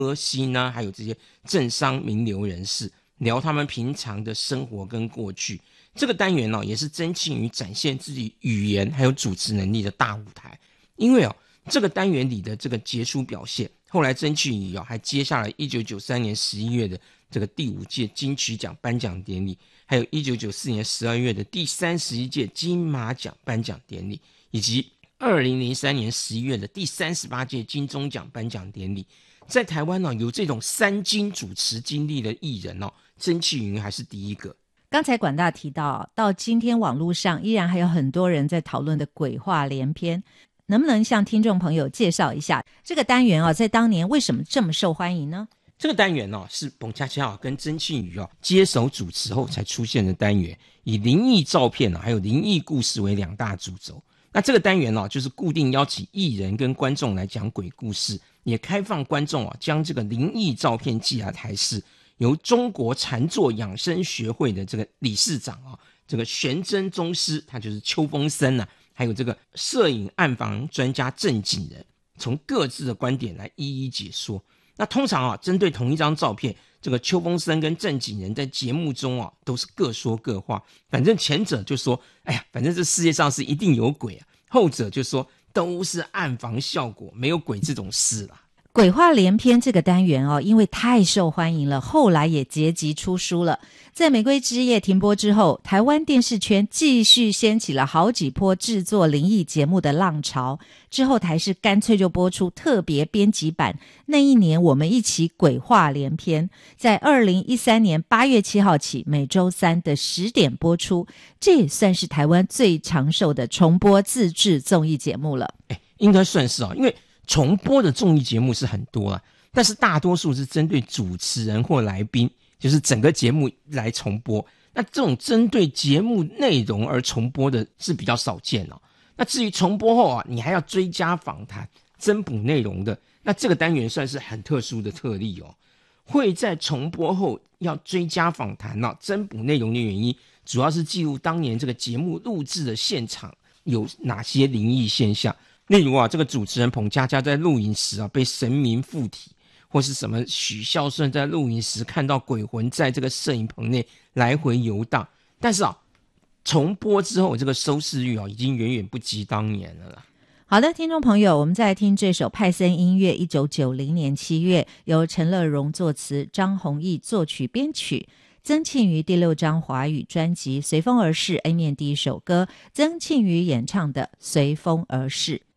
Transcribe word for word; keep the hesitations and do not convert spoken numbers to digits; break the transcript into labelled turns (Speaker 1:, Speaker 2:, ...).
Speaker 1: 歌星啊，还有这些政商名流人士，聊他们平常的生活跟过去。这个单元呢、哦，也是曾庆瑜展现自己语言还有主持能力的大舞台。因为哦，这个单元里的这个杰出表现，后来曾庆瑜哦还接下了一九九三年十一月的这个第五届金曲奖颁奖典礼，还有一九九四年十二月的第三十一届金马奖颁奖典礼，以及二零零三年十一月的第三十八届金钟奖颁奖典礼。在台湾呢、哦，有这种三金主持经历的艺人哦，曾庆瑜还是第一个。
Speaker 2: 刚才管大提到，到今天网络上依然还有很多人在讨论的鬼话连篇，能不能向听众朋友介绍一下这个单元啊，在当年为什么这么受欢迎呢？
Speaker 1: 这个单元哦，是彭恰恰跟曾庆瑜哦接手主持后才出现的单元，以灵异照片、啊、还有灵异故事为两大主轴。那这个单元哦，就是固定邀请艺人跟观众来讲鬼故事，也开放观众啊将这个灵异照片寄来台视，由中国禅坐养生学会的这个理事长啊，这个玄真宗师，他就是邱风森啊，还有这个摄影暗房专家郑景仁，从各自的观点来一一解说。那通常啊，针对同一张照片，这个邱风森跟郑景仁在节目中啊，都是各说各话。反正前者就说，哎呀，反正这世界上是一定有鬼啊；后者就说都是暗房效果，没有鬼这种事啦。
Speaker 2: 鬼话连篇这个单元哦，因为太受欢迎了，后来也结集出书了。在《玫瑰之夜》停播之后，台湾电视圈继续掀起了好几波制作灵异节目的浪潮。之后台视干脆就播出特别编辑版，那一年我们一起鬼话连篇，在二零一三年八月七号起，每周三的十点播出。这也算是台湾最长寿的重播自制综艺节目了。
Speaker 1: 哎，应该算是啊、哦，因为重播的综艺节目是很多啊，但是大多数是针对主持人或来宾，就是整个节目来重播。那这种针对节目内容而重播的是比较少见哦。那至于重播后啊，你还要追加访谈、增补内容的，那这个单元算是很特殊的特例哦。会在重播后要追加访谈啊、增补内容的原因，主要是记录当年这个节目录制的现场有哪些灵异现象。例如啊，这个主持人彭佳佳在录影时啊被神明附体，或是什么许孝顺在录影时看到鬼魂在这个摄影棚内来回游荡。但是啊，重播之后这个收视率啊已经远远不及当年了啦。
Speaker 2: 好的，听众朋友，我们再来听这首派森音乐一九九零年七月，由陈乐融作词，张弘毅作曲编曲，曾庆瑜第六张华语专辑《随风而逝》A 面第一首歌，曾庆瑜演唱的《随风而逝》。